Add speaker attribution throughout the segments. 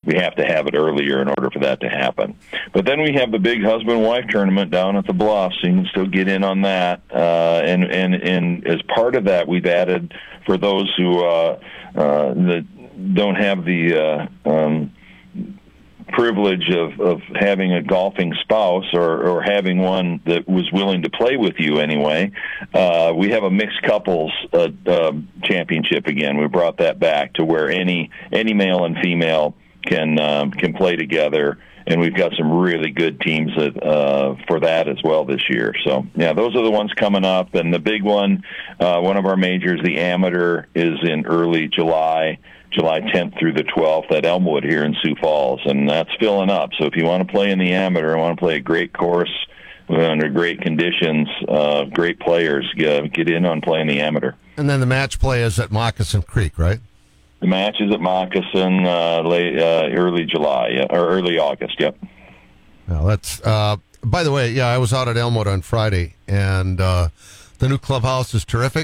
Speaker 1: we have to have it earlier in order for that to happen. But then we have the big husband-wife tournament down at the Bluff, so you can still get in on that. And as part of that, we've added for those who that don't have the privilege of having a golfing spouse or having one that was willing to play with you anyway. We have a mixed couples championship again. We brought that back to where any male and female can play together, and we've got some really good teams for that as well this year. So, yeah, those are the ones coming up. And the big one of our majors, the Amateur, is in early July 10th through the 12th at Elmwood here in Sioux Falls, and that's filling up. So if you want to play in the Amateur and want to play a great course under great conditions, great players, get in on playing the Amateur.
Speaker 2: And then the match play is at Moccasin Creek, right?
Speaker 1: The match is at Moccasin early July, or early August, yep.
Speaker 2: Well, that's, by the way, yeah, I was out at Elmwood on Friday, and the new clubhouse is terrific.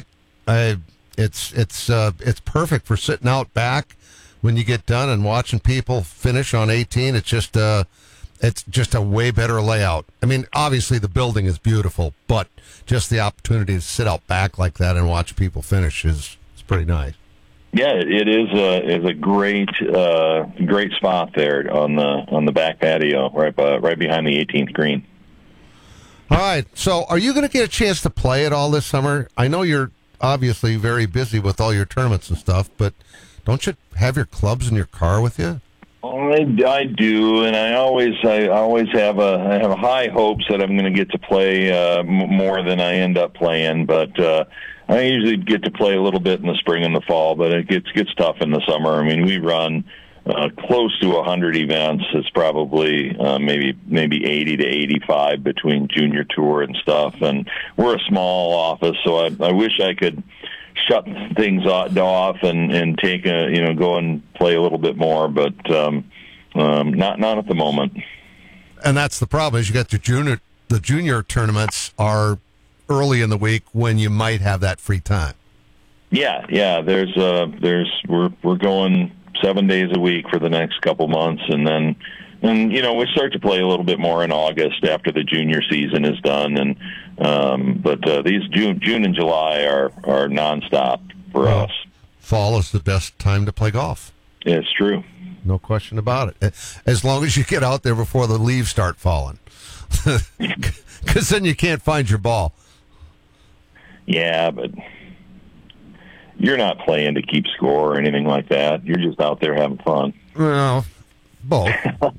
Speaker 2: It's perfect for sitting out back when you get done and watching people finish on 18. It's just a way better layout. I mean, obviously the building is beautiful, but just the opportunity to sit out back like that and watch people finish is pretty nice.
Speaker 1: Yeah, it is a great spot there on the back patio, right behind the 18th green.
Speaker 2: All right. So, are you going to get a chance to play at all this summer? I know you're obviously very busy with all your tournaments and stuff, but don't you have your clubs in your car with you?
Speaker 1: I do, and I always have high hopes that I'm going to get to play more than I end up playing, but I usually get to play a little bit in the spring and the fall, but it gets tough in the summer. I mean, we run close to 100 events. It's probably maybe 80 to 85 between junior tour and stuff, and we're a small office, so I wish I could shut things off and take go and play a little bit more, but not at the moment.
Speaker 2: And that's the problem, is you got the junior tournaments are early in the week when you might have that free time. Yeah.
Speaker 1: We're going 7 days a week for the next couple months, and we start to play a little bit more in August after the junior season is done, but these June and July are nonstop for us.
Speaker 2: Fall is the best time to play golf.
Speaker 1: Yeah, it's true.
Speaker 2: No question about it. As long as you get out there before the leaves start falling, because then you can't find your ball.
Speaker 1: Yeah, but you're not playing to keep score or anything like that. You're just out there having fun.
Speaker 2: Well, both.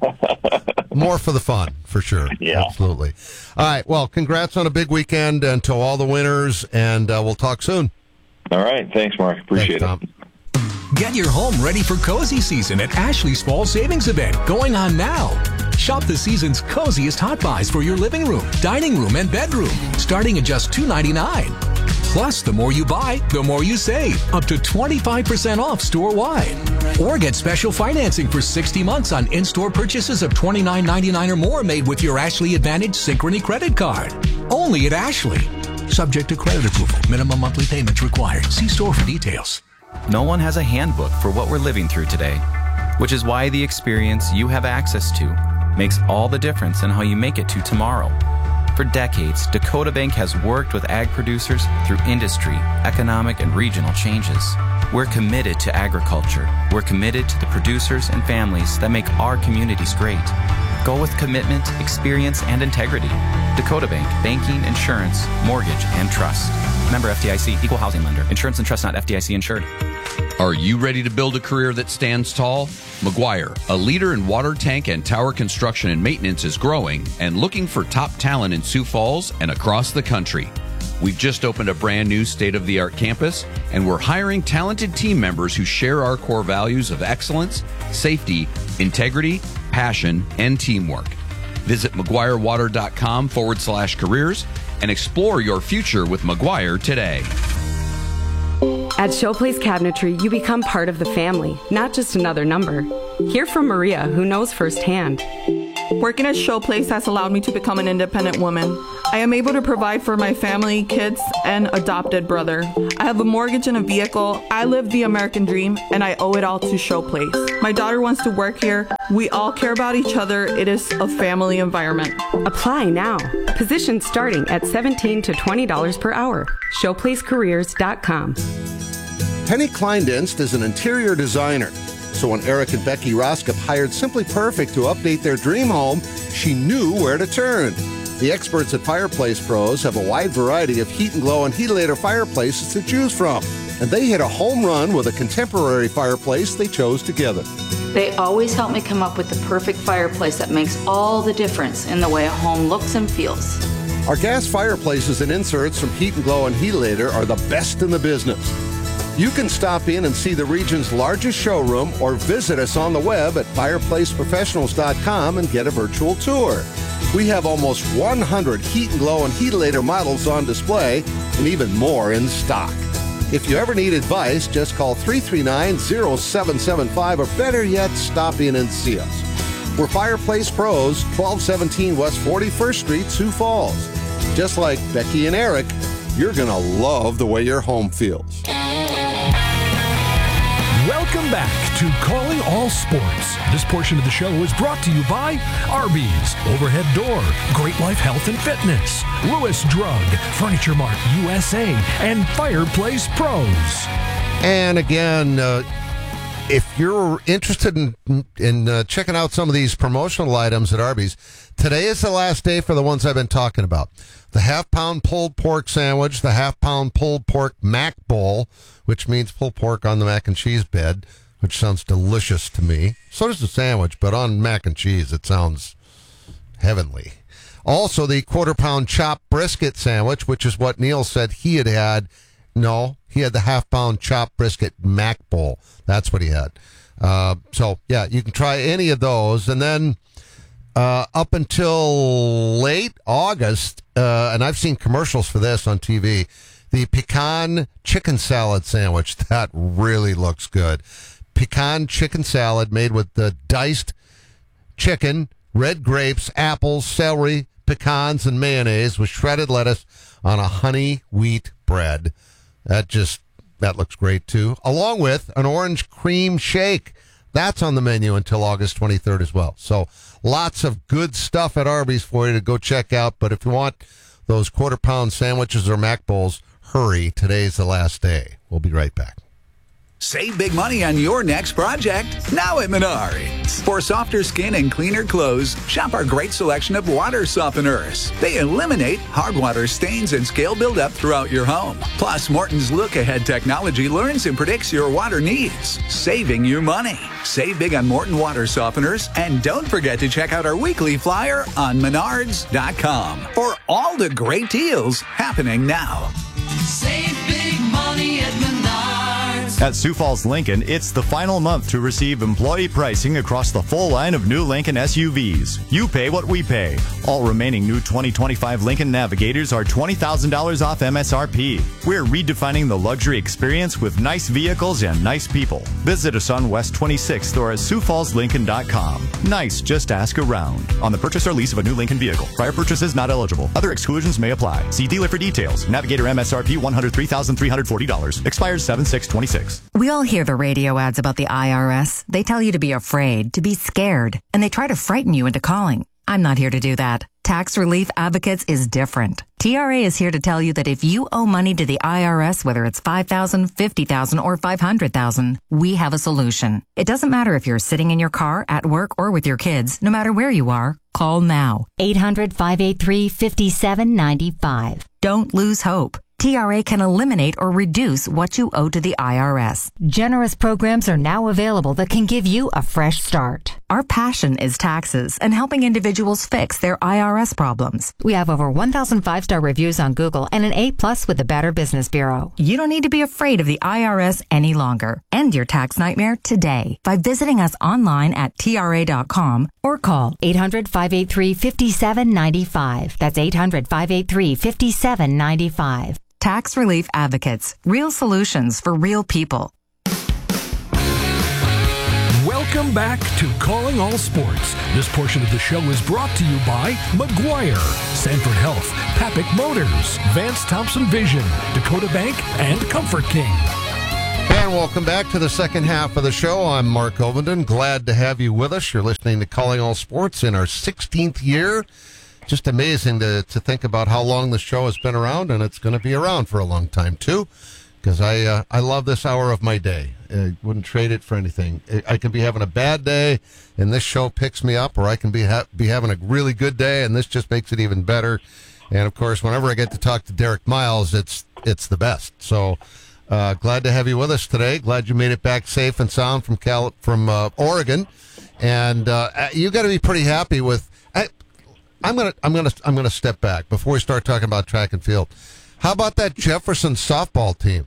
Speaker 2: More for the fun, for sure.
Speaker 1: Yeah.
Speaker 2: Absolutely. All right. Well, congrats on a big weekend and to all the winners, and we'll talk soon.
Speaker 1: All right. Thanks, Mark. Appreciate it.
Speaker 3: Get your home ready for cozy season at Ashley's Fall Savings Event, going on now. Shop the season's coziest hot buys for your living room, dining room, and bedroom, starting at just $2.99. Plus, the more you buy, the more you save, up to 25% off store-wide. Or get special financing for 60 months on in-store purchases of $29.99 or more made with your Ashley Advantage Synchrony credit card. Only at Ashley. Subject to credit approval. Minimum monthly payments required. See store for details.
Speaker 4: No one has a handbook for what we're living through today, which is why the experience you have access to makes all the difference in how you make it to tomorrow. For decades, Dakota Bank has worked with ag producers through industry, economic, and regional changes. We're committed to agriculture. We're committed to the producers and families that make our communities great. Go with commitment, experience, and integrity. Dakota Bank, banking, insurance, mortgage, and trust. Member FDIC, equal housing lender. Insurance and trust not FDIC insured.
Speaker 5: Are you ready to build a career that stands tall? McGuire, a leader in water tank and tower construction and maintenance, is growing and looking for top talent in Sioux Falls and across the country. We've just opened a brand new state-of-the-art campus, and we're hiring talented team members who share our core values of excellence, safety, integrity, passion, and teamwork. Visit McGuireWater.com/careers and explore your future with McGuire today.
Speaker 6: At Showplace Cabinetry, you become part of the family, not just another number. Hear from Maria, who knows firsthand.
Speaker 7: Working at Showplace has allowed me to become an independent woman. I am able to provide for my family, kids, and adopted brother. I have a mortgage and a vehicle. I live the American dream, and I owe it all to Showplace. My daughter wants to work here. We all care about each other. It is a family environment.
Speaker 6: Apply now. Positions starting at $17 to $20 per hour. ShowplaceCareers.com.
Speaker 2: Penny Kleindienst is an interior designer. So when Eric and Becky Roskop hired Simply Perfect to update their dream home, she knew where to turn. The experts at Fireplace Pros have a wide variety of Heat and Glow and Heatilator fireplaces to choose from. And they hit a home run with a contemporary fireplace they chose together.
Speaker 8: They always help me come up with the perfect fireplace that makes all the difference in the way a home looks and feels.
Speaker 2: Our gas fireplaces and inserts from Heat and Glow and Heatilator are the best in the business. You can stop in and see the region's largest showroom or visit us on the web at fireplaceprofessionals.com and get a virtual tour. We have almost 100 Heat and Glow and Heatilator models on display and even more in stock. If you ever need advice, just call 339-0775 or better yet, stop in and see us. We're Fireplace Pros, 1217 West 41st Street, Sioux Falls. Just like Becky and Eric, you're going to love the way your home feels.
Speaker 9: Welcome back to Calling All Sports. This portion of the show is brought to you by Arby's, Overhead Door, Great Life Health and Fitness, Lewis Drug, Furniture Mart USA, and Fireplace Pros.
Speaker 2: And again, if you're interested in checking out some of these promotional items at Arby's, today is the last day for the ones I've been talking about. The half-pound pulled pork sandwich, the half-pound pulled pork mac bowl, which means pulled pork on the mac and cheese bed, which sounds delicious to me. So does the sandwich, but on mac and cheese, it sounds heavenly. Also, the quarter-pound chopped brisket sandwich, which is what Neil said he had. No, he had the half-pound chopped brisket mac bowl. That's what he had. So, yeah, you can try any of those. And then up until late August, and I've seen commercials for this on TV, the pecan chicken salad sandwich. That really looks good. Pecan chicken salad made with the diced chicken, red grapes, apples, celery, pecans, and mayonnaise with shredded lettuce on a honey wheat bread. That looks great, too. Along with an orange cream shake. That's on the menu until August 23rd as well. So lots of good stuff at Arby's for you to go check out. But if you want those quarter-pound sandwiches or mac bowls, hurry. Today's the last day. We'll be right back.
Speaker 10: Save big money on your next project now at Menards. For softer skin and cleaner clothes, shop our great selection of water softeners. They eliminate hard water stains and scale buildup throughout your home. Plus, Morton's look-ahead technology learns and predicts your water needs, saving you money. Save big on Morton water softeners, and don't forget to check out our weekly flyer on Menards.com for all the great deals happening now.
Speaker 11: Save big money at Menards.
Speaker 12: At Sioux Falls Lincoln, it's the final month to receive employee pricing across the full line of new Lincoln SUVs. You pay what we pay. All remaining new 2025 Lincoln Navigators are $20,000 off MSRP. We're redefining the luxury experience with nice vehicles and nice people. Visit us on West 26th or at SiouxFallsLincoln.com. Nice, just ask around. On the purchase or lease of a new Lincoln vehicle. Prior purchases not eligible. Other exclusions may apply. See dealer for details. Navigator MSRP $103,340. Expires 7/6/26.
Speaker 13: We all hear the radio ads about the IRS. They tell you to be afraid, to be scared, and they try to frighten you into calling. I'm not here to do that. Tax Relief Advocates is different. TRA is here to tell you that if you owe money to the IRS, whether it's $5,000, $50,000, or $500,000, we have a solution. It doesn't matter if you're sitting in your car, at work, or with your kids. No matter where you are, call now.
Speaker 14: 800-583-5795.
Speaker 13: Don't lose hope. TRA can eliminate or reduce what you owe to the IRS.
Speaker 14: Generous programs are now available that can give you a fresh start.
Speaker 13: Our passion is taxes and helping individuals fix their IRS problems.
Speaker 14: We have over 1,000 5-star reviews on Google and an A+ with the Better Business Bureau.
Speaker 13: You don't need to be afraid of the IRS any longer. End your tax nightmare today by visiting us online at TRA.com
Speaker 14: or call 800-583-5795. That's 800-583-5795.
Speaker 13: Tax Relief Advocates. Real solutions for real people.
Speaker 9: Welcome back to Calling All Sports. This portion of the show is brought to you by McGuire, Sanford Health, Papik Motors, Vance Thompson Vision, Dakota Bank, and Comfort King.
Speaker 2: And welcome back to the second half of the show. I'm Mark Ovenden. Glad to have you with us. You're listening to Calling All Sports in our 16th year. Just amazing to think about how long the show has been around, and it's going to be around for a long time, too, because I love this hour of my day. I wouldn't trade it for anything. I can be having a bad day, and this show picks me up, or I can be having a really good day, and this just makes it even better. And, of course, whenever I get to talk to Derek Miles, it's the best. So glad to have you with us today. Glad you made it back safe and sound from Oregon, and you got to be pretty happy with. I'm gonna step back before we start talking about track and field. How about that Jefferson softball team?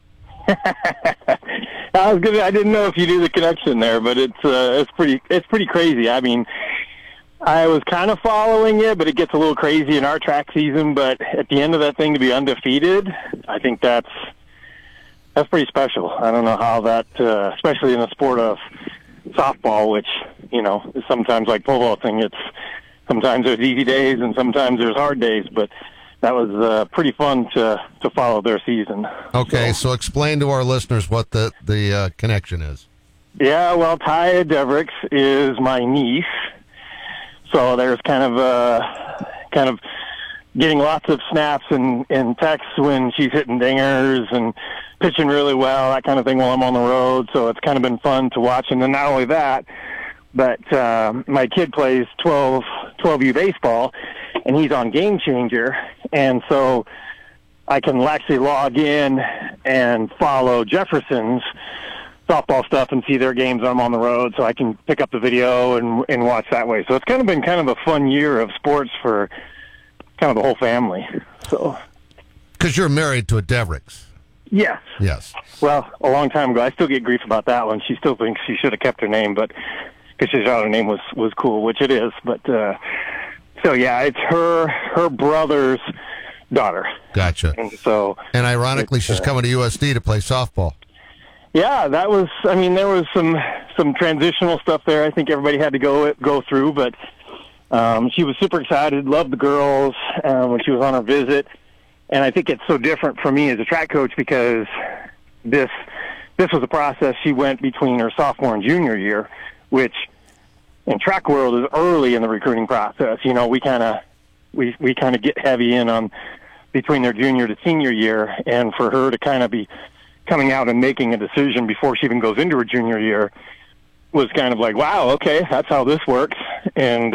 Speaker 15: I didn't know if you knew the connection there, but it's pretty crazy. I mean, I was kind of following it, but it gets a little crazy in our track season. But at the end of that thing, to be undefeated, I think that's pretty special. I don't know how that, especially in the sport of softball, which, you know, is sometimes like pole vaulting. Sometimes there's easy days and sometimes there's hard days, but that was pretty fun to follow their season.
Speaker 2: Okay, so explain to our listeners what the connection is. Yeah,
Speaker 15: well, Taya Devricks is my niece, so there's kind of getting lots of snaps and texts when she's hitting dingers and pitching really well, that kind of thing while I'm on the road. So it's kind of been fun to watch. And then not only that, but my kid plays 12U baseball, and he's on Game Changer. And so I can actually log in and follow Jefferson's softball stuff and see their games when I'm on the road, so I can pick up the video and watch that way. So it's kind of been kind of a fun year of sports for kind of the whole family. So,
Speaker 2: because you're married to a Devricks.
Speaker 15: Yes.
Speaker 2: Yes.
Speaker 15: Well, a long time ago. I still get grief about that one. She still thinks she should have kept her name, but because she thought her name was cool, which it is. But so yeah, it's her brother's daughter.
Speaker 2: Gotcha. And ironically, she's coming to USD to play softball.
Speaker 15: Yeah, that was. I mean, there was some transitional stuff there. I think everybody had to go through, but she was super excited. Loved the girls when she was on her visit. And I think it's so different for me as a track coach because this was a process she went between her sophomore and junior year, which in track world is early in the recruiting process. You know, we kind of get heavy in on between their junior to senior year, and for her to kind of be coming out and making a decision before she even goes into her junior year was kind of like, wow, okay, that's how this works. And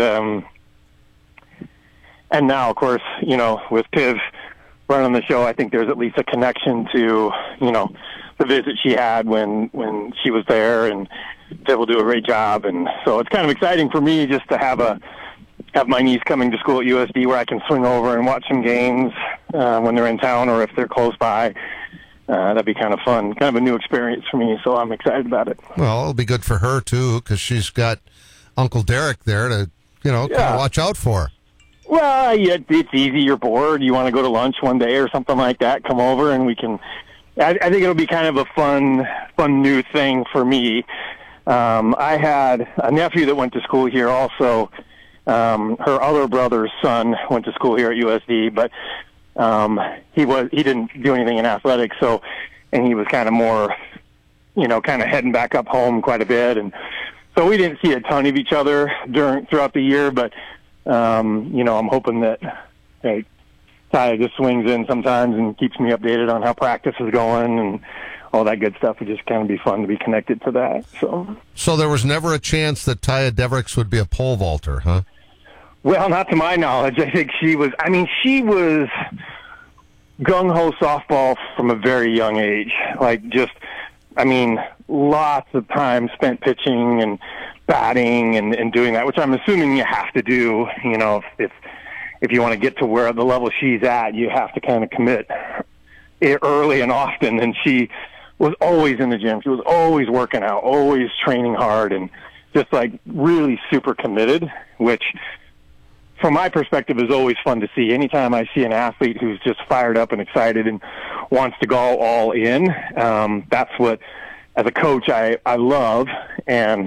Speaker 15: now, of course, you know, with Piv running the show, I think there's at least a connection to, you know, the visit she had when she was there, and Piv will do a great job. And so it's kind of exciting for me just to have my niece coming to school at USD where I can swing over and watch some games when they're in town or if they're close by. That'd be kind of fun, kind of a new experience for me, so I'm excited about it.
Speaker 2: Well, it'll be good for her, too, because she's got Uncle Derek there to, you know, kind of watch out for.
Speaker 15: Well, yeah, it's easy. You're bored. You want to go to lunch one day or something like that, come over, and we can... I think it'll be kind of a fun new thing for me. I had a nephew that went to school here also. Her other brother's son went to school here at USD, but he didn't do anything in athletics, and he was kind of more, you know, kind of heading back up home quite a bit, and so we didn't see a ton of each other throughout the year, but you know, I'm hoping that Ty just swings in sometimes and keeps me updated on how practice is going and all that good stuff. It just kind of be fun to be connected to that. So
Speaker 2: there was never a chance that Taya Devricks would be a pole vaulter, huh?
Speaker 15: Well, not to my knowledge. I think she was gung-ho softball from a very young age. Lots of time spent pitching and batting and doing that, which I'm assuming you have to do. You know, if you want to get to where the level she's at, you have to kind of commit early and often. And she was always in the gym. She was always working out, always training hard, and just like really super committed, which from my perspective is always fun to see. Anytime I see an athlete who's just fired up and excited and wants to go all in, that's what, as a coach, I love. And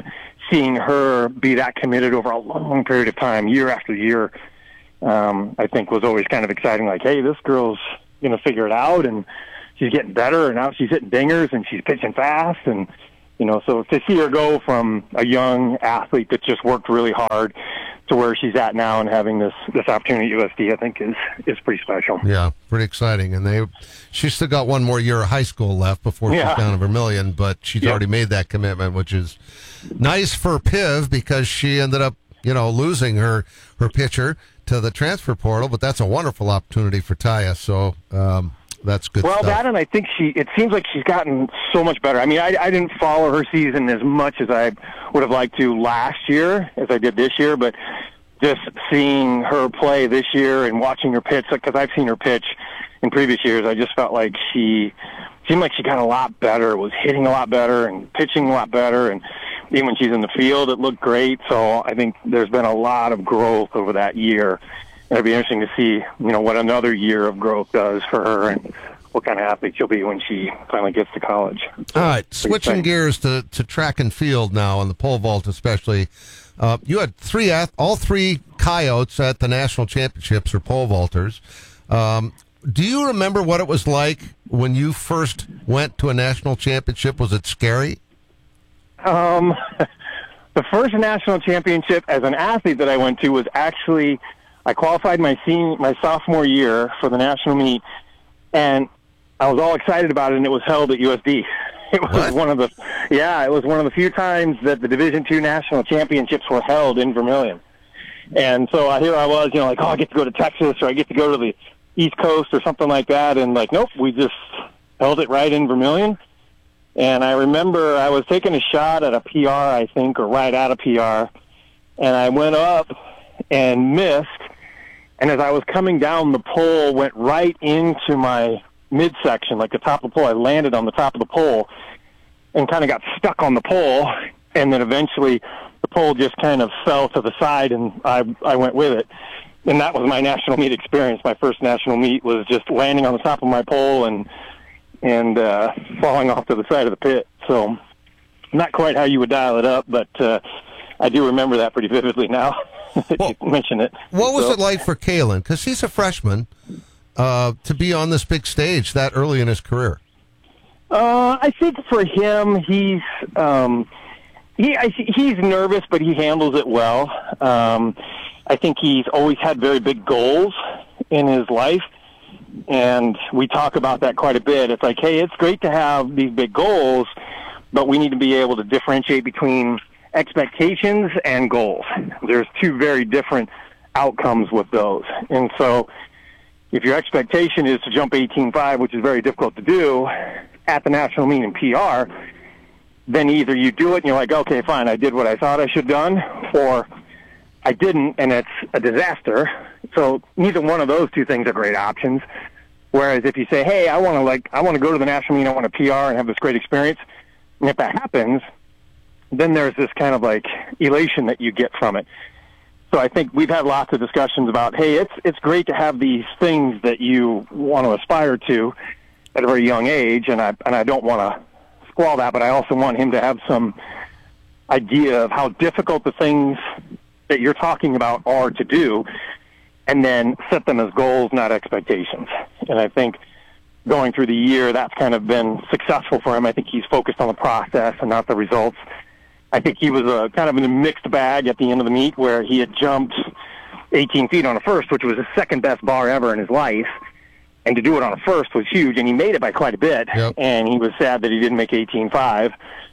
Speaker 15: seeing her be that committed over a long period of time, year after year, I think was always kind of exciting. Like, hey, this girl's going to figure it out, and she's getting better, and now she's hitting dingers, and she's pitching fast, and so to see her go from a young athlete that just worked really hard to where she's at now and having this opportunity at USD, I think is pretty special.
Speaker 2: Yeah, pretty exciting. And she's still got one more year of high school left before she's down to Vermilion, but she's already made that commitment, which is nice for Piv because she ended up, losing her pitcher to the transfer portal, but that's a wonderful opportunity for Taya. So, that's good stuff.
Speaker 15: That, and I think it seems like she's gotten so much better. I mean, I didn't follow her season as much as I would have liked to last year as I did this year, but just seeing her play this year and watching her pitch, because I've seen her pitch in previous years, I just felt like she seemed like she got a lot better, was hitting a lot better and pitching a lot better, and even when she's in the field, it looked great. So I think there's been a lot of growth over that year. It'll be interesting to see, what another year of growth does for her and what kind of athlete she'll be when she finally gets to college.
Speaker 2: All right, switching gears to track and field now, and the pole vault especially. You had all three Coyotes at the national championships or pole vaulters. Do you remember what it was like when you first went to a national championship? Was it scary?
Speaker 15: The first national championship as an athlete that I went to was actually, I qualified my sophomore year for the national meet, and I was all excited about it, and it was held at USD. It was one of the few times that the Division II national championships were held in Vermilion. And so here I was, I get to go to Texas, or I get to go to the East Coast or something like that, and nope, we just held it right in Vermilion. And I remember I was taking a shot at a PR, I think, or right at a PR, and I went up and missed, and as I was coming down, the pole went right into my midsection, like the top of the pole. I landed on the top of the pole and kind of got stuck on the pole, and then eventually the pole just kind of fell to the side, and I went with it. And that was my national meet experience. My first national meet was just landing on the top of my pole and falling off to the side of the pit. So not quite how you would dial it up, but I do remember that pretty vividly now. You mention it.
Speaker 2: What was it like for Kalen? Because he's a freshman, to be on this big stage that early in his career.
Speaker 15: I think for him, he's nervous, but he handles it well. I think he's always had very big goals in his life, and we talk about that quite a bit. It's like, hey, it's great to have these big goals, but we need to be able to differentiate between expectations and goals. There's two very different outcomes with those. And so if your expectation is to jump 18.5, which is very difficult to do at the national meet in PR, then either you do it and you're like, okay, fine, I did what I thought I should have done, or I didn't, and it's a disaster. So neither one of those two things are great options. Whereas if you say, hey, I want to go to the national meet, I want a PR and have this great experience, and if that happens, then there's this kind of like elation that you get from it. So I think we've had lots of discussions about, hey, it's great to have these things that you want to aspire to at a very young age, and I don't want to squall that, but I also want him to have some idea of how difficult the things that you're talking about are to do, and then set them as goals, not expectations. And I think going through the year, that's kind of been successful for him. I think he's focused on the process and not the results. I think he was kind of in a mixed bag at the end of the meet where he had jumped 18 feet on a first, which was his second best bar ever in his life. And to do it on a first was huge, and he made it by quite a bit. Yep. And he was sad that he didn't make 18.5.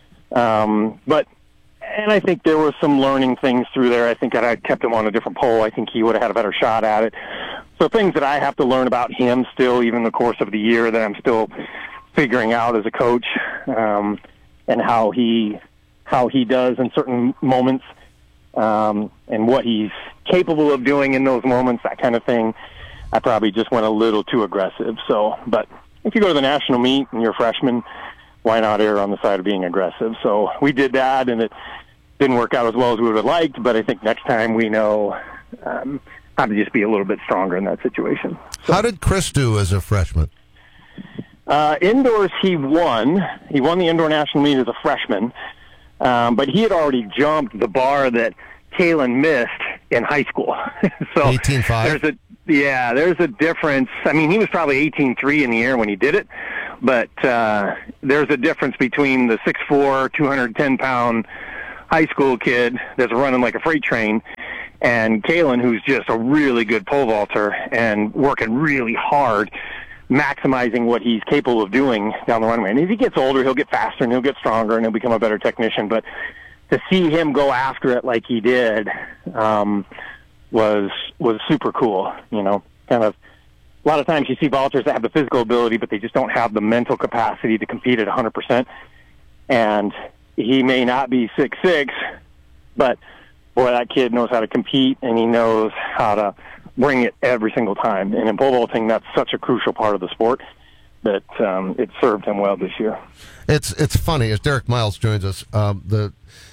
Speaker 15: And I think there were some learning things through there. I think that I kept him on a different pole, I think he would have had a better shot at it. So things that I have to learn about him still, even in the course of the year, that I'm still figuring out as a coach, and how he does in certain moments, and what he's capable of doing in those moments, that kind of thing. I probably just went a little too aggressive. So, but if you go to the national meet and you're a freshman, why not err on the side of being aggressive? So we did that, and it didn't work out as well as we would have liked, but I think next time we know how to just be a little bit stronger in that situation. So,
Speaker 2: how did Chris do as a freshman?
Speaker 15: Indoors, he won. He won the indoor national meet as a freshman. But he had already jumped the bar that Kalen missed in high school. So
Speaker 2: 18.5?
Speaker 15: There's a difference. I mean, he was probably 18.3 in the air when he did it, but there's a difference between the 6'4", 210-pound high school kid that's running like a freight train and Kalen, who's just a really good pole vaulter and working really hard, maximizing what he's capable of doing down the runway. And as he gets older, he'll get faster and he'll get stronger and he'll become a better technician. But to see him go after it like he did was super cool. You know, kind of a lot of times you see vaulters that have the physical ability, but they just don't have the mental capacity to compete at 100%. And he may not be 6'6", but boy, that kid knows how to compete and he knows how to bring it every single time. And in pole vaulting, that's such a crucial part of the sport that it served him well this year.
Speaker 2: It's funny, as Derek Miles joins us, the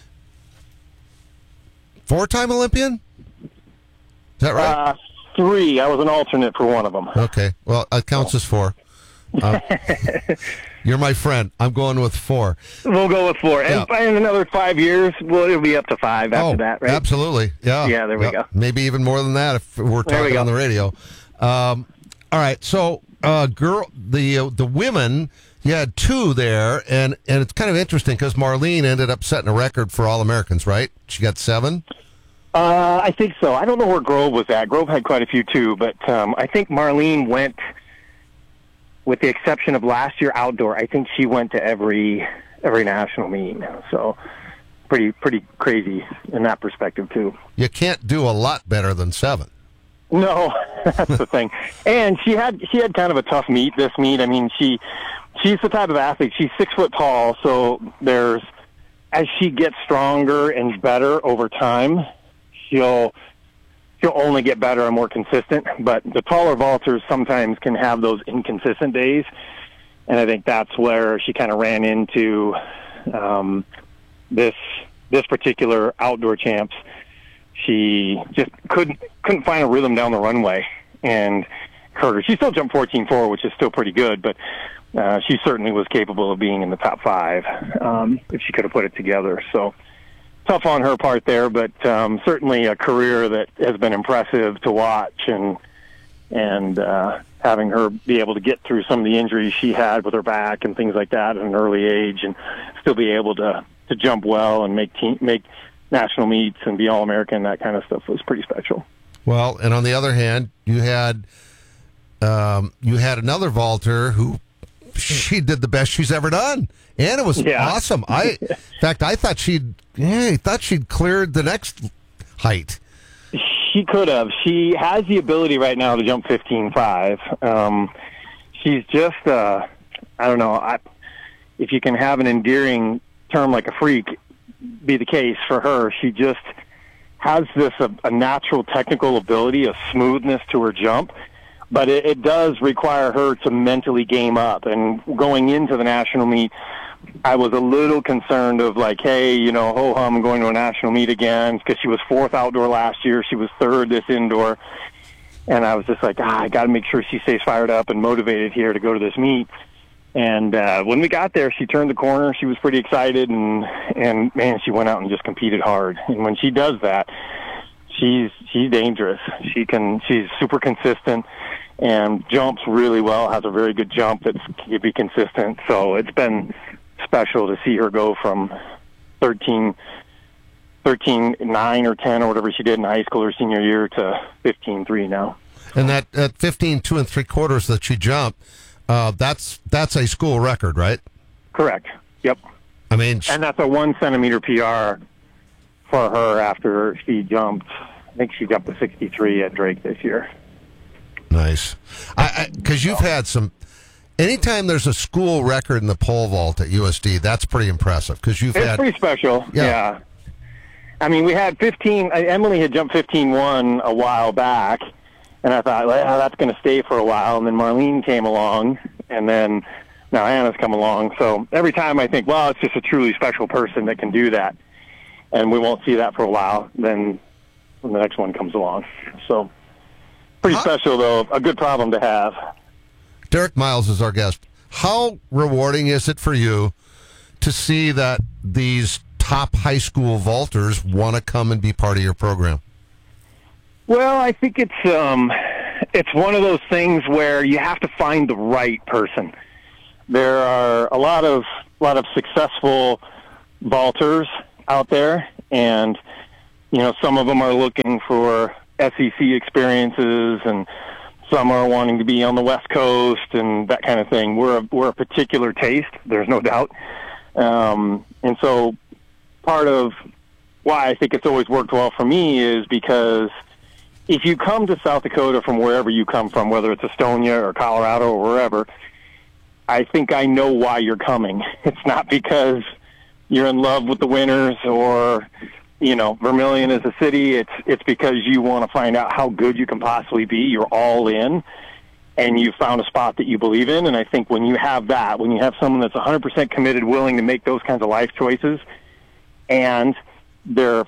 Speaker 2: four-time Olympian? Is that right?
Speaker 15: 3. I was an alternate for one of them.
Speaker 2: Okay. Well, it counts as 4. You're my friend. I'm going with 4.
Speaker 15: We'll go with 4.
Speaker 2: Yeah.
Speaker 15: And in another 5 years, it'll be up to 5 after that, right?
Speaker 2: Absolutely. Yeah.
Speaker 15: Yeah, there we go.
Speaker 2: Maybe even more than that if we're talking on the radio. All right. So, the women, you had 2 there, and it's kind of interesting because Marlene ended up setting a record for All-Americans, right? She got 7?
Speaker 15: I think so. I don't know where Grove was at. Grove had quite a few, too, but I think Marlene went, with the exception of last year outdoor, I think she went to every national meet. So pretty crazy in that perspective, too.
Speaker 2: You can't do a lot better than 7.
Speaker 15: No, that's the thing. And she had kind of a tough meet, this meet. I mean, she's the type of athlete. She's 6 foot tall, so as she gets stronger and better over time, she'll only get better and more consistent. But the taller vaulters sometimes can have those inconsistent days, and I think that's where she kind of ran into this particular outdoor champs. She just couldn't find a rhythm down the runway and hurt her. She still jumped 14.4, which is still pretty good, but she certainly was capable of being in the top 5 if she could have put it together. So tough on her part there, but certainly a career that has been impressive to watch, and having her be able to get through some of the injuries she had with her back and things like that at an early age, and still be able to jump well and make national meets and be All-American, that kind of stuff was pretty special.
Speaker 2: Well, and on the other hand, you had another vaulter who she did the best she's ever done, and it was awesome. In fact, I thought she'd cleared the next height.
Speaker 15: She could have. She has the ability right now to jump 15.5. She's just, I don't know, if you can have an endearing term like a freak be the case for her, she just has this a natural technical ability, a smoothness to her jump, but it does require her to mentally game up. And going into the national meet, I was a little concerned of like, hey, ho-hum, going to a national meet again, because she was 4th outdoor last year. She was 3rd this indoor. And I was just like, I got to make sure she stays fired up and motivated here to go to this meet. And when we got there, she turned the corner. She was pretty excited, and man, she went out and just competed hard. And when she does that, she's dangerous. She's super consistent and jumps really well, has a very good jump that can be consistent. So it's been special to see her go from 13.9 or 10 or whatever she did in high school her senior year to 15.3 now.
Speaker 2: And that 15.2 3/4 that she jumped, that's a school record, right?
Speaker 15: Correct. Yep.
Speaker 2: I mean,
Speaker 15: and that's a 1 centimeter PR for her after she jumped. I think she jumped to 63 at Drake this year.
Speaker 2: Nice. Because you've had some. Anytime there's a school record in the pole vault at USD, that's pretty impressive. Because
Speaker 15: it's pretty special. Yeah. I mean, we had 15. Emily had jumped 15.1 a while back. And I thought, well, that's going to stay for a while. And then Marlene came along, and then now Anna's come along. So every time I think, well, it's just a truly special person that can do that, and we won't see that for a while, then when the next one comes along. So pretty special, though. A good problem to have.
Speaker 2: Derek Miles is our guest. How rewarding is it for you to see that these top high school vaulters want to come and be part of your program?
Speaker 15: Well, I think it's one of those things where you have to find the right person. There are a lot of successful vaulters out there, and some of them are looking for SEC experiences, and some are wanting to be on the West Coast and that kind of thing. We're a particular taste, there's no doubt, and so part of why I think it's always worked well for me is because if you come to South Dakota from wherever you come from, whether it's Estonia or Colorado or wherever, I think I know why you're coming. It's not because you're in love with the Winners or, Vermilion is a city. It's because you want to find out how good you can possibly be. You're all in, and you found a spot that you believe in. And I think when you have that, when you have someone that's 100% committed, willing to make those kinds of life choices, and they're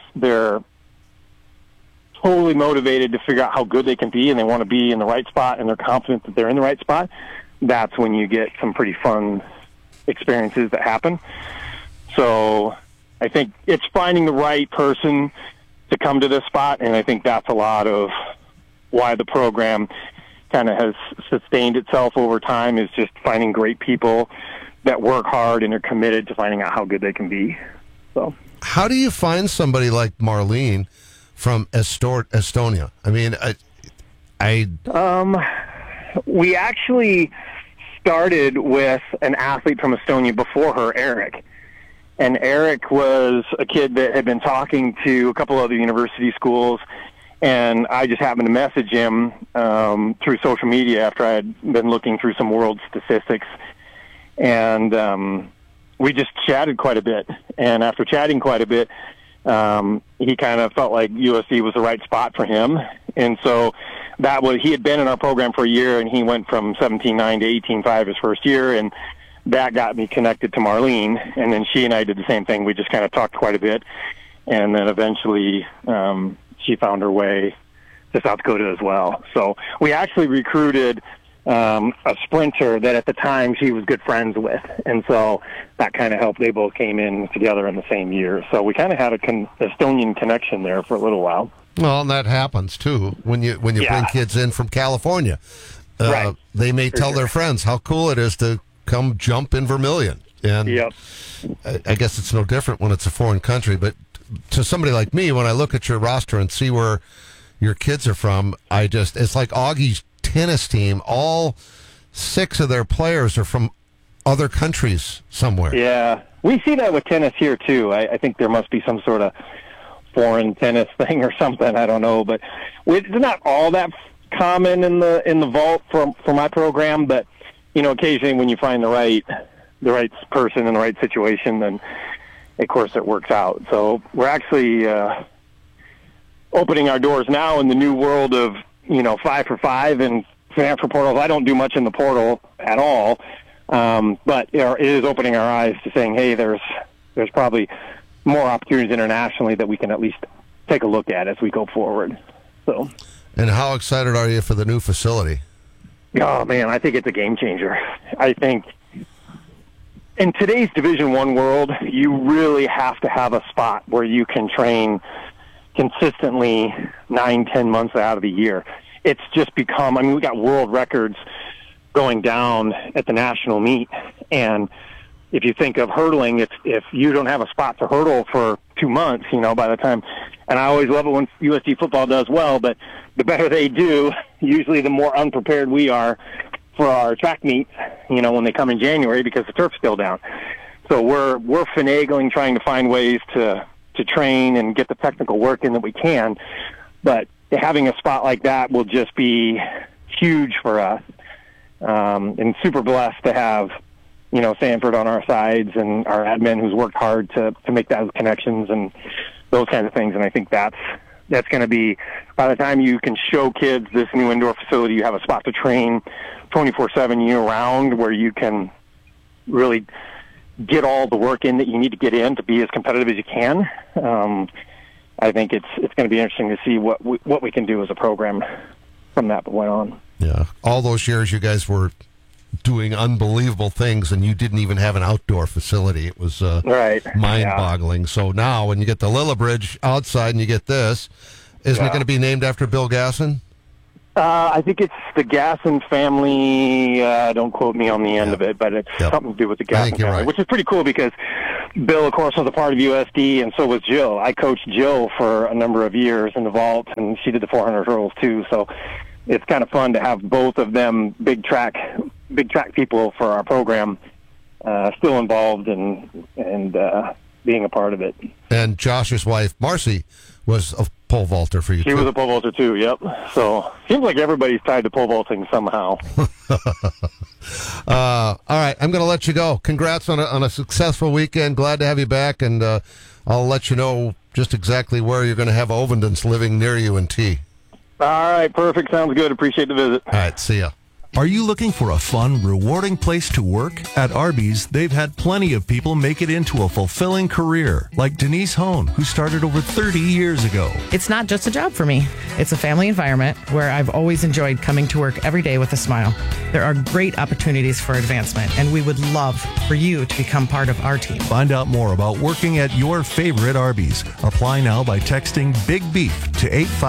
Speaker 15: totally motivated to figure out how good they can be, and they want to be in the right spot, and they're confident that they're in the right spot, that's when you get some pretty fun experiences that happen. So I think it's finding the right person to come to this spot, and I think that's a lot of why the program kind of has sustained itself over time, is just finding great people that work hard and are committed to finding out how good they can be. So,
Speaker 2: how do you find somebody like Marlene from Estonia? I mean,
Speaker 15: we actually started with an athlete from Estonia before her, Eric. And Eric was a kid that had been talking to a couple other university schools, and I just happened to message him through social media after I had been looking through some world statistics. And we just chatted quite a bit. And after chatting quite a bit, he kind of felt like USC was the right spot for him. And so he had been in our program for a year, and he went from 17.9 to 18.5 his first year, and that got me connected to Marlene. And then she and I did the same thing. We just kind of talked quite a bit, and then eventually she found her way to South Dakota as well. So we actually recruited a sprinter that at the time she was good friends with, and so that kind of helped. They both came in together in the same year, so we kind of had a Estonian connection there for a little while.
Speaker 2: Well, and that happens too when you bring kids in from California.
Speaker 15: Right.
Speaker 2: They may tell their friends how cool it is to come jump in Vermilion, and I guess it's no different when it's a foreign country. But to somebody like me, when I look at your roster and see where your kids are from, it's like Augie's tennis team. All 6 of their players are from other countries somewhere.
Speaker 15: Yeah, we see that with tennis here too. I think there must be some sort of foreign tennis thing or something. I don't know, but it's not all that common in the vault for my program. But occasionally when you find the right person in the right situation, then of course it works out. So we're actually opening our doors now in the new world of 5-for-5 and financial portals. I don't do much in the portal at all, but it is opening our eyes to saying, hey, there's probably more opportunities internationally that we can at least take a look at as we go forward. So,
Speaker 2: and how excited are you for the new facility?
Speaker 15: Oh man, I think it's a game changer. I think in today's Division I world, you really have to have a spot where you can train consistently 9-10 months out of the year. It's just become, we got world records going down at the national meet, and if you think of hurdling, if you don't have a spot to hurdle for 2 months, by the time, and I always love it when USD football does well, but the better they do, usually the more unprepared we are for our track meets, when they come in January because the turf's still down. So we're finagling, trying to find ways to train and get the technical work in that we can, but having a spot like that will just be huge for us, and super blessed to have Sanford on our sides and our admin who's worked hard to make those connections and those kinds of things. And I think that's going to be, by the time you can show kids this new indoor facility, you have a spot to train 24/7 year round where you can really get all the work in that you need to get in to be as competitive as you can. I think it's going to be interesting to see what we can do as a program from that point on.
Speaker 2: Yeah. All those years you guys were doing unbelievable things, and you didn't even have an outdoor facility. It was mind-boggling. Yeah. So now when you get the Lillibridge outside and you get this, isn't it going to be named after Bill Gasson?
Speaker 15: I think it's the Gasson family. Don't quote me on the end of it, but it's something to do with the Gasson family, which is pretty cool because Bill, of course, was a part of USD, and so was Jill. I coached Jill for a number of years in the vault, and she did the 400 hurdles too. So it's kind of fun to have both of them, big track people for our program, still involved and being a part of it.
Speaker 2: And Josh's wife, Marcy, was a pole vaulter for you.
Speaker 15: She was a pole vaulter too. Yep. So seems like everybody's tied to pole vaulting somehow.
Speaker 2: All right, I'm going to let you go. Congrats on a successful weekend. Glad to have you back, and I'll let you know just exactly where you're going to have Ovendens living near you in T.
Speaker 15: All right, perfect. Sounds good. Appreciate the visit.
Speaker 2: All right, see ya.
Speaker 16: Are you looking for a fun, rewarding place to work? At Arby's, they've had plenty of people make it into a fulfilling career, like Denise Hone, who started over 30 years ago.
Speaker 17: It's not just a job for me. It's a family environment where I've always enjoyed coming to work every day with a smile. There are great opportunities for advancement, and we would love for you to become part of our team.
Speaker 16: Find out more about working at your favorite Arby's. Apply now by texting Big Beef to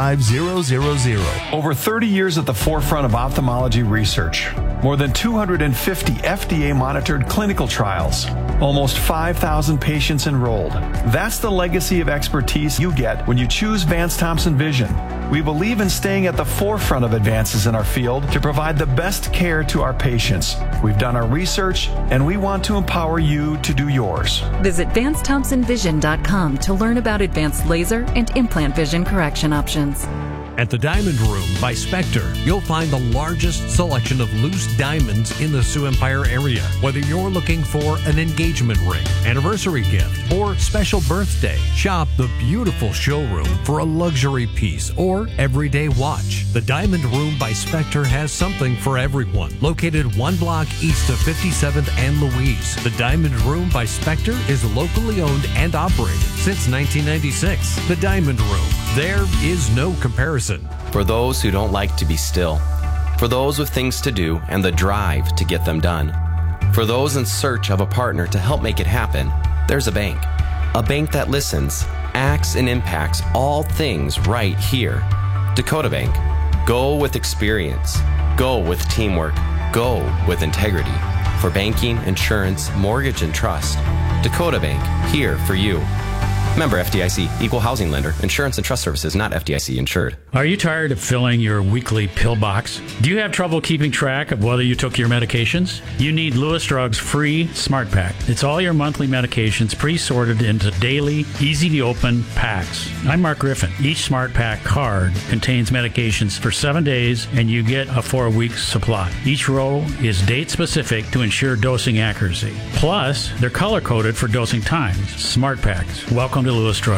Speaker 16: 85000.
Speaker 18: Over 30 years at the forefront of ophthalmology research. More than 250 FDA-monitored clinical trials. Almost 5,000 patients enrolled. That's the legacy of expertise you get when you choose Vance Thompson Vision. We believe in staying at the forefront of advances in our field to provide the best care to our patients. We've done our research, and we want to empower you to do yours.
Speaker 19: Visit VanceThompsonVision.com to learn about advanced laser and implant vision correction options.
Speaker 9: At the Diamond Room by Spectre, you'll find the largest selection of loose diamonds in the Sioux Empire area. Whether you're looking for an engagement ring, anniversary gift, or special birthday, shop the beautiful showroom for a luxury piece or everyday watch. The Diamond Room by Spectre has something for everyone. Located one block east of 57th and Louise, the Diamond Room by Spectre is locally owned and operated since 1996. The Diamond Room. There is no comparison.
Speaker 4: For those who don't like to be still, for those with things to do and the drive to get them done, for those in search of a partner to help make it happen, there's a bank that listens, acts, and impacts all things right here. Dakota Bank. Go with experience. Go with teamwork. Go with integrity. For banking, insurance, mortgage, and trust, Dakota Bank, here for you. Member FDIC, equal housing lender, insurance and trust services, not FDIC insured.
Speaker 20: Are you tired of filling your weekly pill box? Do you have trouble keeping track of whether you took your medications? You need Lewis Drug's free Smart Pack. It's all your monthly medications pre-sorted into daily, easy-to-open packs. I'm Mark Griffin. Each Smart Pack card contains medications for 7 days, and you get a 4-week supply. Each row is date-specific to ensure dosing accuracy. Plus, they're color-coded for dosing times. Smart Packs. Welcome to Lewis Drug.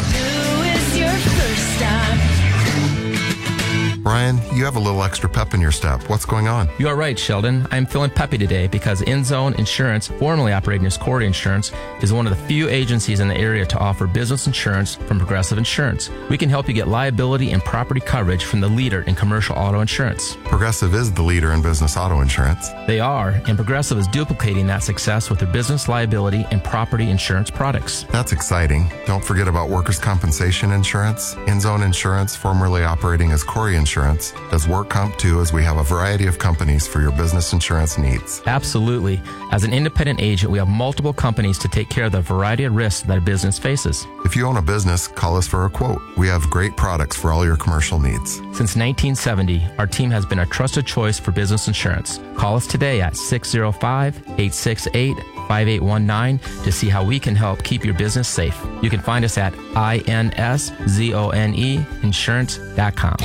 Speaker 21: Brian, you have a little extra pep in your step. What's going on?
Speaker 22: You are right, Sheldon. I'm feeling peppy today because InZone Insurance, formerly operating as Corey Insurance, is one of the few agencies in the area to offer business insurance from Progressive Insurance. We can help you get liability and property coverage from the leader in commercial auto insurance.
Speaker 21: Progressive is the leader in business auto insurance.
Speaker 22: They are, and Progressive is duplicating that success with their business liability and property insurance products.
Speaker 21: That's exciting. Don't forget about workers' compensation insurance. InZone Insurance, formerly operating as Corey Insurance, does work comp too, as we have a variety of companies for your business insurance needs.
Speaker 22: Absolutely. As an independent agent, we have multiple companies to take care of the variety of risks that a business faces.
Speaker 21: If you own a business, call us for a quote. We have great products for all your commercial needs.
Speaker 22: Since 1970, our team has been a trusted choice for business insurance. Call us today at 605-868-5819 to see how we can help keep your business safe. You can find us at inzoneinsurance.com.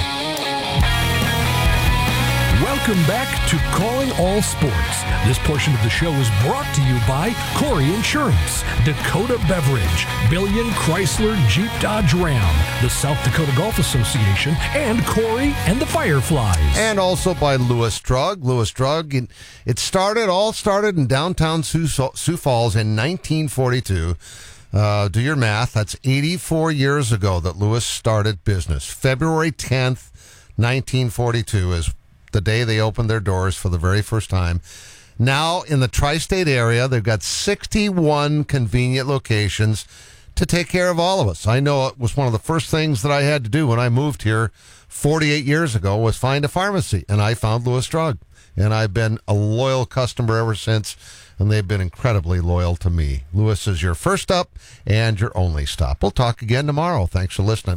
Speaker 9: Welcome back to Calling All Sports. This portion of the show is brought to you by Corey Insurance, Dakota Beverage, Billion Chrysler Jeep Dodge Ram, the South Dakota Golf Association, and Corey and the Fireflies.
Speaker 2: And also by Lewis Drug. Lewis Drug, it all started in downtown Sioux Falls in 1942. Do your math. That's 84 years ago that Lewis started business. February 10th, 1942 is the day they opened their doors for the very first time. Now in the tri-state area, they've got 61 convenient locations to take care of all of us. I know it was one of the first things that I had to do when I moved here 48 years ago was find a pharmacy, and I found Lewis Drug. And I've been a loyal customer ever since, and they've been incredibly loyal to me. Lewis is your first stop and your only stop. We'll talk again tomorrow. Thanks for listening.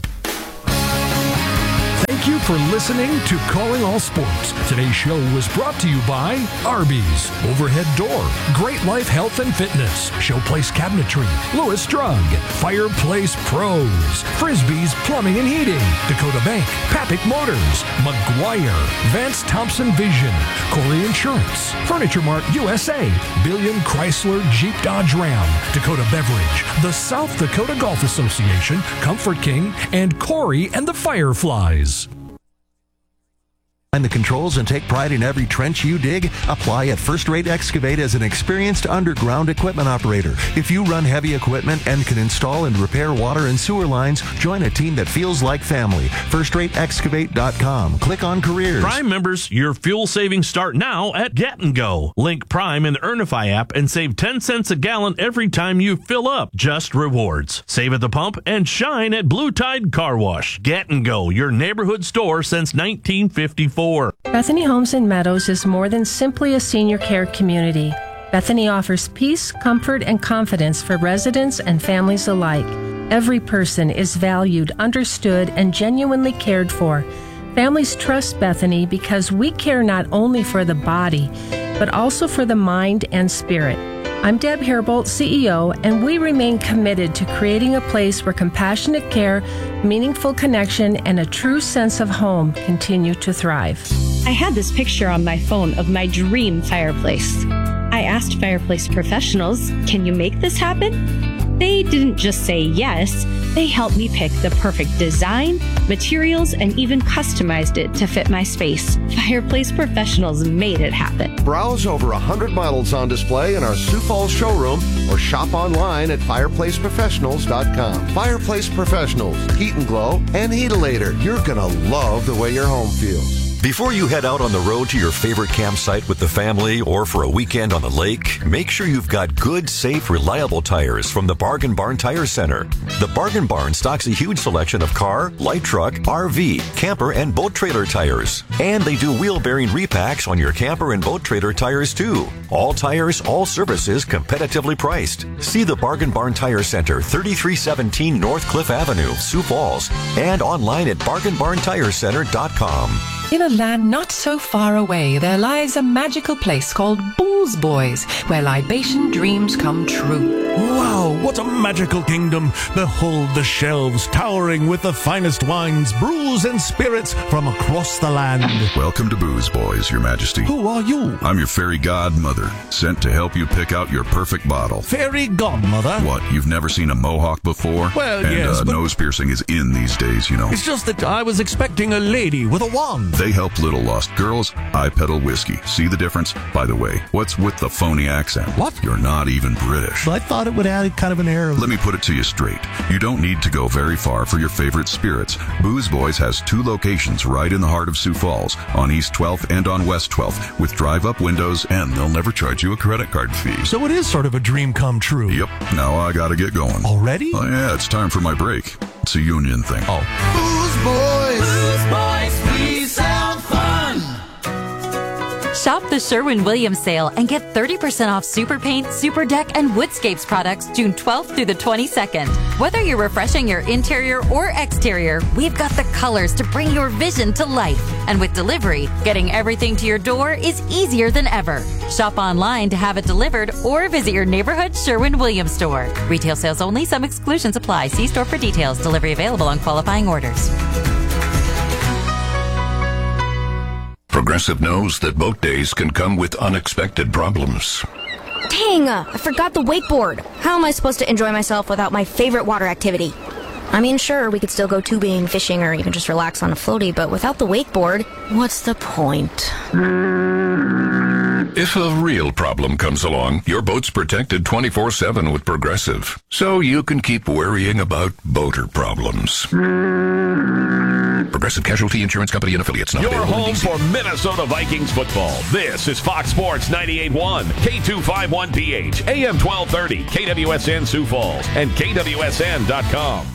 Speaker 9: Thank you for listening to Calling All Sports. Today's show was brought to you by Arby's, Overhead Door, Great Life Health and Fitness, Showplace Cabinetry, Lewis Drug, Fireplace Pros, Frisbee's Plumbing and Heating, Dakota Bank, Papik Motors, McGuire, Vance Thompson Vision, Corey Insurance, Furniture Mart USA, Billion Chrysler Jeep Dodge Ram, Dakota Beverage, the South Dakota Golf Association, Comfort King, and Corey and the Fireflies.
Speaker 16: Find the controls and take pride in every trench you dig? Apply at First Rate Excavate as an experienced underground equipment operator. If you run heavy equipment and can install and repair water and sewer lines, join a team that feels like family. FirstRateExcavate.com. Click on careers.
Speaker 1: Prime members, your fuel savings start now at Get & Go. Link Prime in the Earnify app and save 10 cents a gallon every time you fill up. Just rewards. Save at the pump and shine at Blue Tide Car Wash. Get & Go, your neighborhood store since 1954.
Speaker 3: Bethany Homes and Meadows is more than simply a senior care community. Bethany offers peace, comfort, and confidence for residents and families alike. Every person is valued, understood, and genuinely cared for. Families trust Bethany because we care not only for the body, but also for the mind and spirit. I'm Deb Herbold, CEO, and we remain committed to creating a place where compassionate care, meaningful connection, and a true sense of home continue to thrive.
Speaker 23: I had this picture on my phone of my dream fireplace. I asked fireplace professionals, can you make this happen? They didn't just say yes, they helped me pick the perfect design, materials, and even customized it to fit my space. Fireplace professionals made it happen.
Speaker 24: Browse over 100 models on display in our Sioux Falls showroom or shop online at fireplaceprofessionals.com. Fireplace Professionals, Heat and Glow, and Heatilator. You're going to love the way your home feels.
Speaker 25: Before you head out on the road to your favorite campsite with the family or for a weekend on the lake, make sure you've got good, safe, reliable tires from the Bargain Barn Tire Center. The Bargain Barn stocks a huge selection of car, light truck, RV, camper, and boat trailer tires. And they do wheel bearing repacks on your camper and boat trailer tires too. All tires, all services, competitively priced. See the Bargain Barn Tire Center, 3317 North Cliff Avenue, Sioux Falls, and online at bargainbarntirecenter.com.
Speaker 26: In a land not so far away, there lies a magical place called Bulls Boys, where libation dreams come true.
Speaker 27: Wow, what a magical kingdom! Behold the shelves towering with the finest wines, brews, and spirits from across the land.
Speaker 28: Welcome to Booze Boys, Your Majesty.
Speaker 27: Who are you?
Speaker 28: I'm your fairy godmother, sent to help you pick out your perfect bottle.
Speaker 27: Fairy godmother?
Speaker 28: What, you've never seen a mohawk before?
Speaker 27: Well,
Speaker 28: and,
Speaker 27: yes, but
Speaker 28: nose piercing is in these days, you know.
Speaker 27: It's just that I was expecting a lady with a wand.
Speaker 28: They help little lost girls. I peddle whiskey. See the difference? By the way, what's with the phony accent?
Speaker 27: What?
Speaker 28: You're not even British.
Speaker 27: I thought it would add kind of an air.
Speaker 28: Let me put it to you straight. You don't need to go very far for your favorite spirits. Booze Boys has 2 locations right in the heart of Sioux Falls, on East 12th and on West 12th, with drive-up windows, and they'll never charge you a credit card fee.
Speaker 27: So it is sort of a dream come true.
Speaker 28: Yep. Now I gotta get going.
Speaker 27: Already?
Speaker 28: Oh, yeah, it's time for my break. It's a union thing.
Speaker 27: Oh.
Speaker 11: Booze Boys! Booze Boys, we sound fun!
Speaker 29: Shop the Sherwin-Williams sale and get 30% off Super Paint, Super Deck, and Woodscapes products June 12th through the 22nd. Whether you're refreshing your interior or exterior, we've got the colors to bring your vision to life. And with delivery, getting everything to your door is easier than ever. Shop online to have it delivered or visit your neighborhood Sherwin-Williams store. Retail sales only. Some exclusions apply. See store for details. Delivery available on qualifying orders.
Speaker 30: Progressive knows that boat days can come with unexpected problems.
Speaker 31: Dang, I forgot the wakeboard. How am I supposed to enjoy myself without my favorite water activity? I mean, sure, we could still go tubing, fishing, or even just relax on a floaty, but without the wakeboard, what's the point?
Speaker 30: If a real problem comes along, your boat's protected 24/7 with Progressive, so you can keep worrying about boater problems. Progressive Casualty Insurance Company and Affiliates. Not
Speaker 5: Your
Speaker 30: available in
Speaker 5: home
Speaker 30: DC.
Speaker 5: for Minnesota Vikings football. This is Fox Sports 98.1, K251PH, AM 1230, KWSN Sioux Falls, and KWSN.com.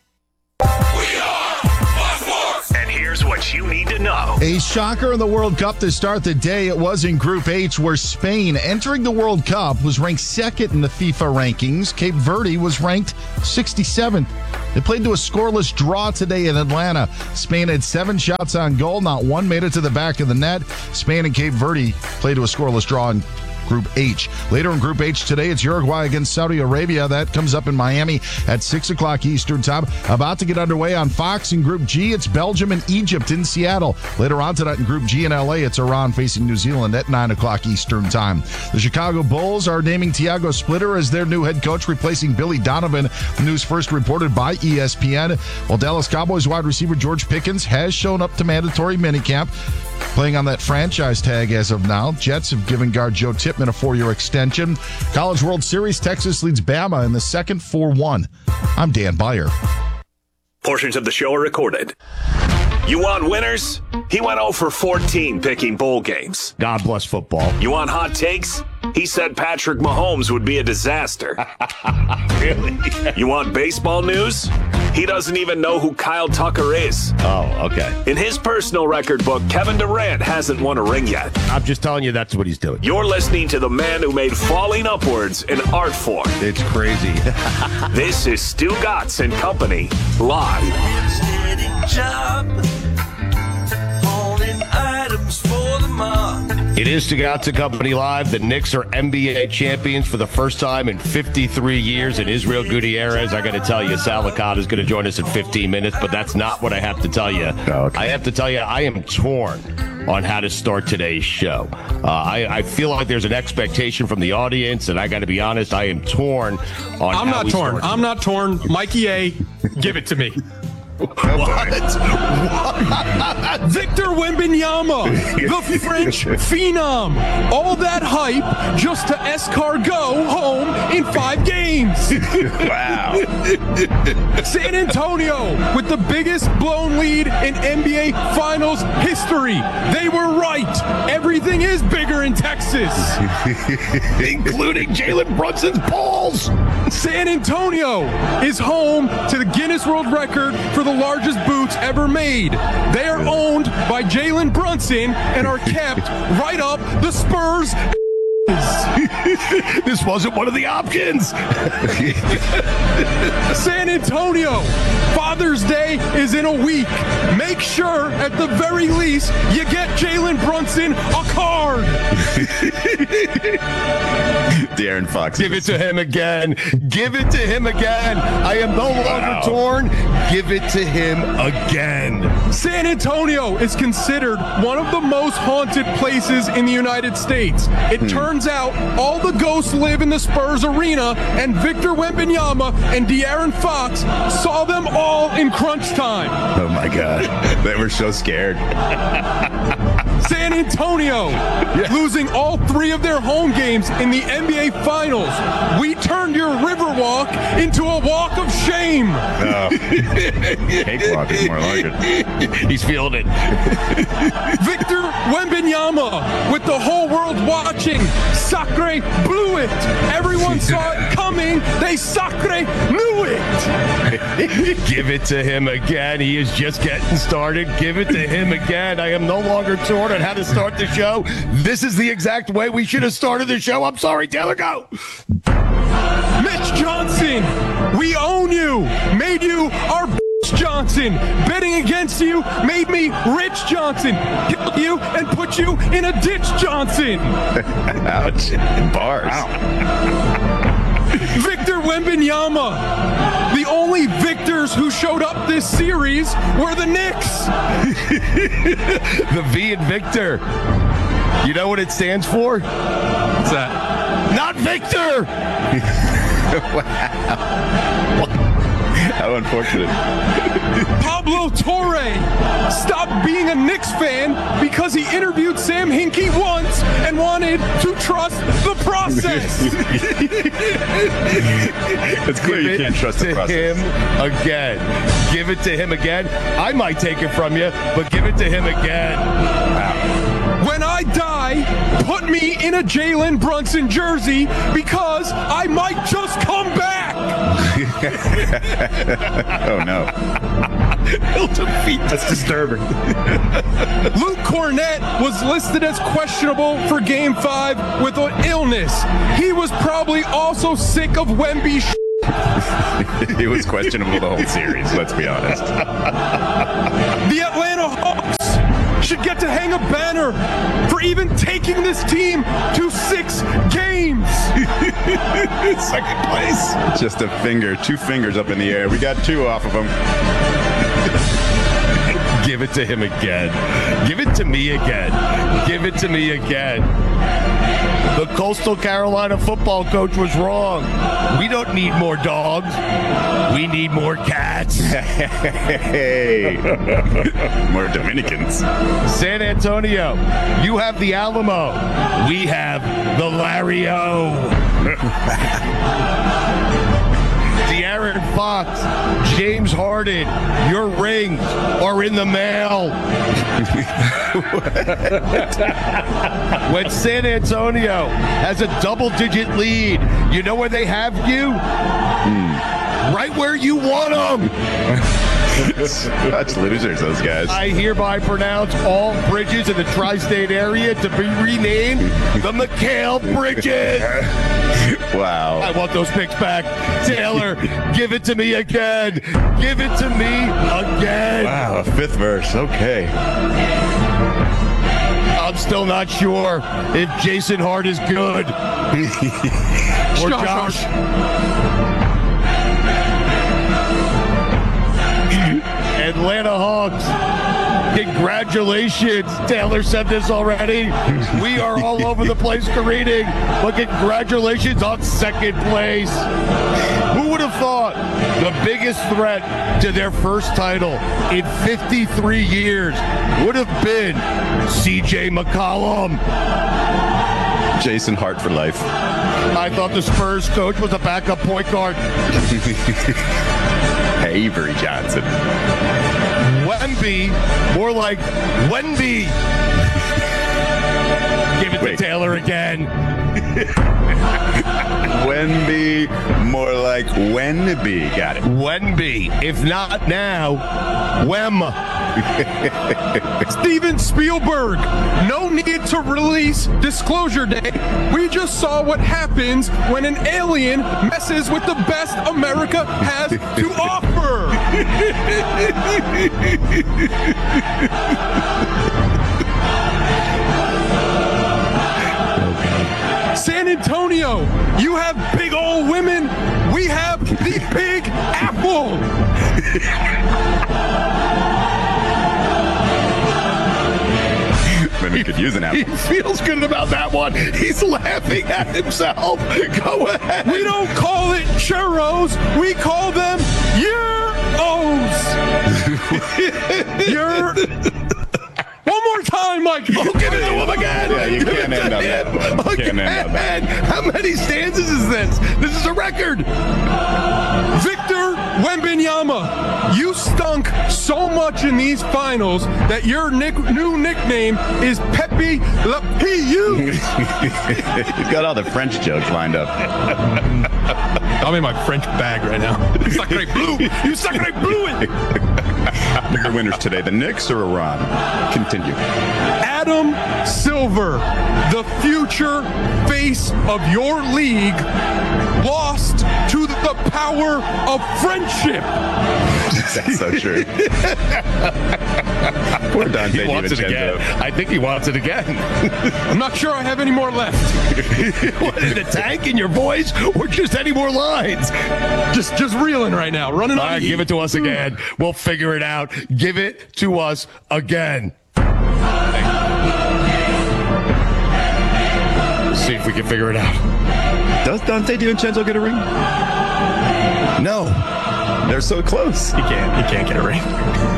Speaker 6: And here's what you need to know.
Speaker 7: A shocker in the World Cup to start the day. It was in Group H, where Spain, entering the World Cup, was ranked second in the FIFA rankings. Cape Verde was ranked 67th. They played to a scoreless draw today in Atlanta. Spain had 7 shots on goal. Not one made it to the back of the net. Spain and Cape Verde played to a scoreless draw in Group H. Later in Group H today, it's Uruguay against Saudi Arabia. That comes up in Miami at 6 o'clock Eastern time. About to get underway on Fox. In Group G, it's Belgium and Egypt in Seattle. Later on tonight in Group G in LA, it's Iran facing New Zealand at 9 o'clock Eastern time. The Chicago Bulls are naming Thiago Splitter as their new head coach, replacing Billy Donovan. The news first reported by ESPN. While Dallas Cowboys wide receiver George Pickens has shown up to mandatory minicamp, playing on that franchise tag as of now. Jets have given guard Joe Tippmann a 4-year extension. College World Series, Texas leads Bama in the second 4-1. I'm Dan Beyer.
Speaker 6: Portions of the show are recorded. You want winners? He went 0 for 14 picking bowl games.
Speaker 8: God bless football.
Speaker 6: You want hot takes? He said Patrick Mahomes would be a disaster.
Speaker 8: Really?
Speaker 6: You want baseball news? He doesn't even know who Kyle Tucker is.
Speaker 8: Oh, okay.
Speaker 6: In his personal record book, Kevin Durant hasn't won a ring yet.
Speaker 8: I'm just telling you that's what he's doing.
Speaker 6: You're listening to the man who made falling upwards an art form.
Speaker 8: It's crazy.
Speaker 6: This is Stu Gatz and Company, live.
Speaker 8: It is to Gatz and Company Live. The Knicks are NBA champions for the first time in 53 years. And Israel Gutierrez, I got to tell you, Sal Licata is going to join us in 15 minutes, but that's not what I have to tell you. Oh, okay. I have to tell you, I am torn on how to start today's show. I feel like there's an expectation from the audience, and I got to be honest, I am torn on
Speaker 10: I'm not torn. I'm not torn. Mikey A, give it to me.
Speaker 8: What?
Speaker 10: Victor Wembanyama, the French phenom. All that hype just to escargot home in 5 games.
Speaker 8: Wow.
Speaker 10: San Antonio with the biggest blown lead in NBA Finals history. They were right. Everything is bigger in Texas.
Speaker 8: Including Jalen Brunson's balls.
Speaker 10: San Antonio is home to the Guinness World Record for the largest boots ever made. They are owned by Jalen Brunson and are kept right up the Spurs.
Speaker 8: This wasn't one of the options.
Speaker 10: San Antonio, Father's Day is in a week. Make sure, at the very least, you get Jalen Brunson a card.
Speaker 8: Darren Fox. Give it to him again. Give it to him again. I am no longer torn. Give it to him again.
Speaker 10: San Antonio is considered one of the most haunted places in the United States. It turns out all the ghosts live in the Spurs arena, and Victor Wembanyama and De'Aaron Fox saw them all in crunch time.
Speaker 8: Oh my God. They were so scared.
Speaker 10: San Antonio losing all 3 of their home games in the NBA Finals. We turned your Riverwalk into a walk of shame.
Speaker 8: Cakewalk is more like it. He's feeling it.
Speaker 10: Victor Wembanyama, with the whole world watching, Sacre blew it. Everyone saw it coming. They Sacre knew it.
Speaker 8: Give it to him again. He is just getting started. Give it to him again. I am no longer torn on how to start the show. This is the exact way we should have started the show. I'm sorry, Taylor, go.
Speaker 10: Mitch Johnson, we own you. Made you our Johnson. Betting against you made me Rich Johnson. Killed you and put you in a ditch, Johnson.
Speaker 8: Ouch. Bars. Wow.
Speaker 10: Victor Wembanyama. The only victors who showed up this series were the Knicks.
Speaker 8: The V in Victor. You know what it stands for?
Speaker 10: What's that?
Speaker 8: Not Victor.
Speaker 12: Wow. How unfortunate.
Speaker 10: Pablo Torre stopped being a Knicks fan because he interviewed Sam Hinkie once and wanted to trust the process.
Speaker 4: It's clear you can't trust the process.
Speaker 8: Give it to him again. Give it to him again. I might take it from you, but give it to him again. Wow.
Speaker 10: When I die, put me in a Jalen Brunson jersey because I might just come back.
Speaker 4: Oh, no.
Speaker 10: He'll defeat.
Speaker 4: That's disturbing.
Speaker 10: Luke Cornett was listed as questionable for Game 5 with an illness. He was probably also sick of Wemby.
Speaker 4: It was questionable the whole series, let's be honest.
Speaker 10: The Atlanta Hawks should get to hang a banner for even taking this team to 6 games.
Speaker 4: Second place. Just a finger, 2 fingers up in the air. We got 2 off of them.
Speaker 8: Give it to him again. Give it to me again. Give it to me again. The Coastal Carolina football coach was wrong. We don't need more dogs. We need more cats.
Speaker 4: Hey. More Dominicans.
Speaker 8: San Antonio, you have the Alamo. We have the Larry-O. De'Aaron Fox, James Harden, your rings are in the mail. When San Antonio has a double-digit lead, you know where they have you? Right where you want them.
Speaker 4: Such losers, those guys.
Speaker 8: I hereby pronounce all bridges in the tri-state area to be renamed the McHale Bridges.
Speaker 4: Wow.
Speaker 8: I want those picks back. Taylor, give it to me again. Give it to me again.
Speaker 4: Wow, a 5th verse. Okay.
Speaker 8: I'm still not sure if Jason Hart is good. Or Josh. Atlanta Hawks, congratulations. Taylor said this already. We are all over the place careening, but congratulations on 2nd place. Who would have thought the biggest threat to their first title in 53 years would have been CJ McCollum?
Speaker 4: Jason Hart for life.
Speaker 8: I thought the Spurs coach was a backup point guard.
Speaker 4: Avery Johnson.
Speaker 8: Wemby, more like Wendy. Give it to Taylor again.
Speaker 4: Wemby, more like Wenby. Got it.
Speaker 8: Wemby. If not now, Wem.
Speaker 10: Steven Spielberg, no need to release Disclosure Day. We just saw what happens when an alien messes with the best America has to offer. San Antonio, you have big old women. We have the Big Apple.
Speaker 4: Women could use an apple.
Speaker 8: He feels good about that one. He's laughing at himself. Go ahead.
Speaker 10: We don't call it churros. We call them Your One more time, Mike.
Speaker 8: Oh, give it to him again.
Speaker 4: Yeah, you can't end on that one. Can't end on that.
Speaker 8: How many stanzas is this? This is a record.
Speaker 10: Victor Wembanyama, you stunk so much in these finals that your new nickname is Pepe Le Pew.
Speaker 4: He's got all the French jokes lined up.
Speaker 10: I'm in my French bag right now. Sacre bleu. You sacre bleu.
Speaker 4: The winners today, the Knicks or Iran? Continue.
Speaker 10: Adam Silver, the future face of your league, lost to the power of friendship.
Speaker 4: That's so true. Poor Dante
Speaker 8: He wants it again. I think he wants it again.
Speaker 10: I'm not sure I have any more left.
Speaker 8: What, is the tank in your voice or just any more lines?
Speaker 10: Just reeling right now. Running on.
Speaker 8: Give it to us again. We'll figure it out. Give it to us again. See if we can figure it out.
Speaker 4: Does Dante DiVincenzo get a ring?
Speaker 8: No.
Speaker 4: They're so close.
Speaker 6: You can't get a ring.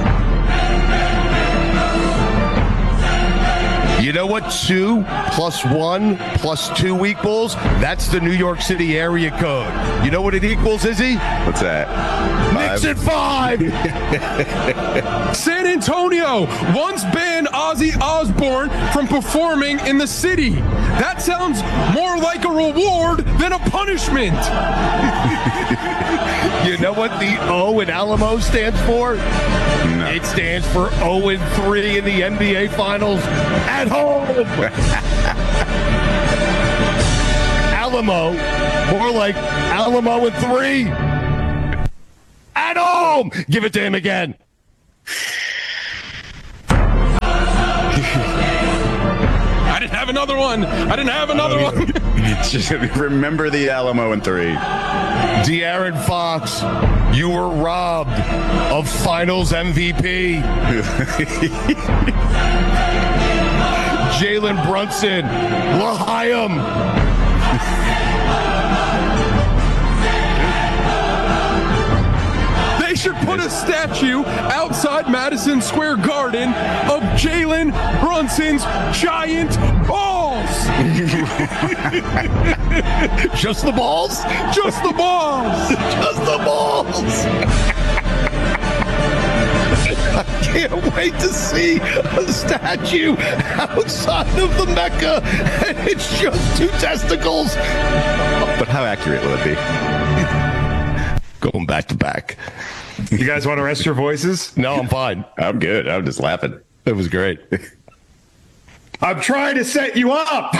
Speaker 8: You know what 2 + 1 + 2 equals? That's the New York City area code. You know what it equals, Izzy?
Speaker 4: What's that?
Speaker 8: Knicks at 5.
Speaker 10: San Antonio once banned Ozzy Osbourne from performing in the city. That sounds more like a reward than a punishment.
Speaker 8: You know what the O in Alamo stands for?
Speaker 4: No.
Speaker 8: It stands for 0-3 in the NBA Finals at home. Alamo, more like Alamo and 3 at home. Give it to him again.
Speaker 10: I didn't have another one.
Speaker 4: Just remember the Alamo and 3.
Speaker 8: De'Aaron Fox, you were robbed of Finals MVP. Jalen Brunson, L'Chaim.
Speaker 10: They should put a statue outside Madison Square Garden of Jalen Brunson's giant balls.
Speaker 8: Just the balls?
Speaker 10: Just the balls.
Speaker 8: Just the balls. I can't wait to see a statue outside of the Mecca, and it's just 2 testicles.
Speaker 4: But how accurate will it be?
Speaker 8: Going back to back.
Speaker 2: You guys want to rest your voices?
Speaker 8: No, I'm fine.
Speaker 4: I'm good. I'm just laughing.
Speaker 8: It was great.
Speaker 2: I'm trying to set you up.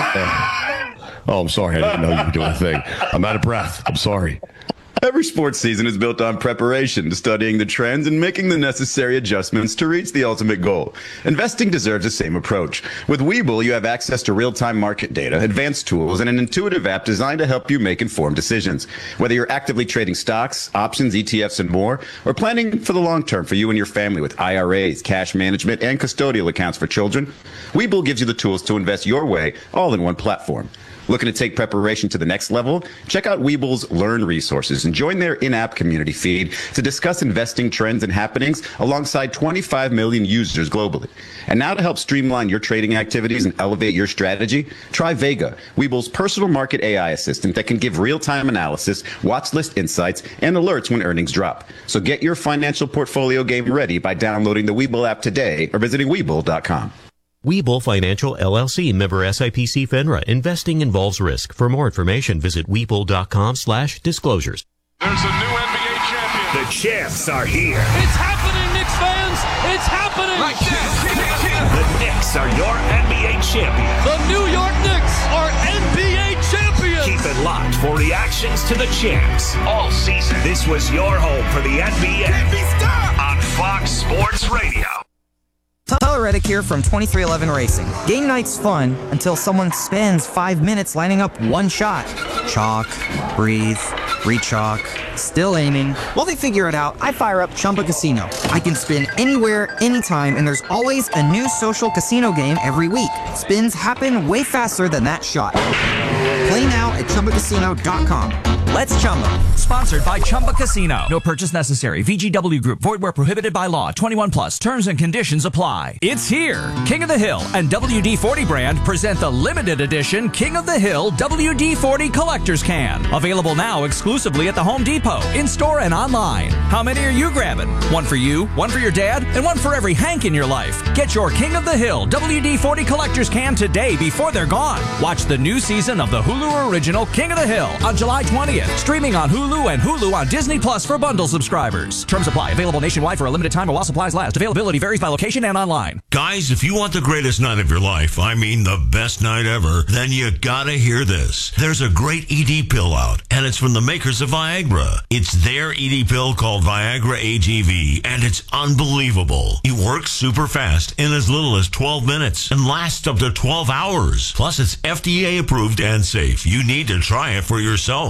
Speaker 8: Oh, I'm sorry. I didn't know you were doing a thing. I'm out of breath. I'm sorry.
Speaker 4: Every sports season is built on preparation, studying the trends, and making the necessary adjustments to reach the ultimate goal. Investing deserves the same approach. With Webull, you have access to real-time market data, advanced tools, and an intuitive app designed to help you make informed decisions. Whether you're actively trading stocks, options, ETFs, and more, or planning for the long term for you and your family with IRAs, cash management, and custodial accounts for children, Webull gives you the tools to invest your way, all in one platform. Looking to take preparation to the next level? Check out Webull's Learn resources and join their in-app community feed to discuss investing trends and happenings alongside 25 million users globally. And now to help streamline your trading activities and elevate your strategy, try Vega, Webull's personal market AI assistant that can give real-time analysis, watch list insights, and alerts when earnings drop. So get your financial portfolio game ready by downloading the Webull app today or visiting Webull.com.
Speaker 12: Webull Financial LLC, member SIPC FINRA. Investing involves risk. For more information, visit Webull.com/disclosures.
Speaker 13: There's a new NBA champion.
Speaker 6: The champs are here.
Speaker 11: It's happening, Knicks fans. It's happening.
Speaker 13: Like that.
Speaker 6: The Knicks are your NBA champions.
Speaker 11: The New York Knicks are NBA champions.
Speaker 6: Keep it locked for reactions to the champs all season. This was your home for the NBA on Fox Sports Radio.
Speaker 14: Tyler Reddick here from 2311 Racing. Game night's fun until someone spends 5 minutes lining up one shot. Chalk, breathe, re-chalk, still aiming. While they figure it out, I fire up Chumba Casino. I can spin anywhere, anytime, and there's always a new social casino game every week. Spins happen way faster than that shot. Play now at ChumbaCasino.com. Let's Chumba.
Speaker 15: Sponsored by Chumba Casino. No purchase necessary. VGW Group. Void where prohibited by law. 21 plus. Terms and conditions apply. It's here. King of the Hill and WD-40 brand present the limited edition King of the Hill WD-40 Collector's Can. Available now exclusively at the Home Depot, in-store and online. How many are you grabbing? One for you, one for your dad, and one for every Hank in your life. Get your King of the Hill WD-40 Collector's Can today before they're gone. Watch the new season of the Hulu original King of the Hill on July 20th. Streaming on Hulu and Hulu on Disney Plus for bundle subscribers. Terms apply. Available nationwide for a limited time while supplies last. Availability varies by location and online.
Speaker 17: Guys, if you want the greatest night of your life, I mean the best night ever, then you gotta hear this. There's a great ED pill out, and it's from the makers of Viagra. It's their ED pill called Viagra AGV, and it's unbelievable. It works super fast in as little as 12 minutes and lasts up to 12 hours. Plus, it's FDA approved and safe. You need to try it for yourself. It's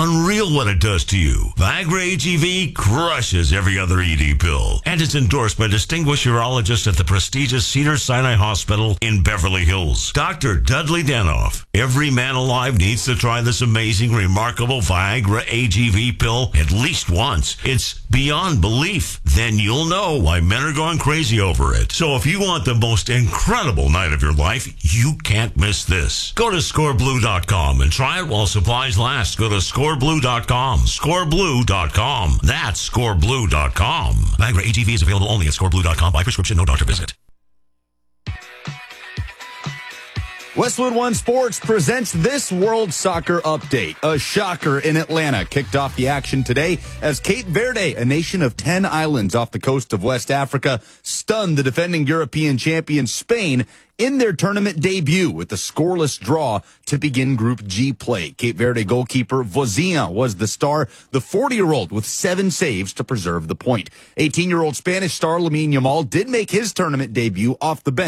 Speaker 17: unreal what it does to you. Viagra HEV crushes every other ED pill. And it's endorsed by distinguished urologists at the prestigious Cedars-Sinai Hospital in Beverly Hills. Dr. Dudley Danoff. Every man alive needs to try this amazing, remarkable Viagra HEV pill at least once. It's beyond belief. Then you'll know why men are going crazy over it. So if you want the most incredible night of your life, you can't miss this. Go to scoreblue.com and try it while supplies last. Go to scoreblue.com. Scoreblue.com. That's scoreblue.com. Viagra HEV is available only at scoreblue.com by prescription, no doctor visit.
Speaker 1: Westwood One Sports presents this World Soccer Update. A shocker in Atlanta kicked off the action today as Cape Verde, a nation of 10 islands off the coast of West Africa, stunned the defending European champion Spain in their tournament debut with a scoreless draw to begin Group G play. Cape Verde goalkeeper Vozinha was the star, the 40-year-old with 7 saves to preserve the point. 18-year-old Spanish star Lamine Yamal did make his tournament debut off the bench.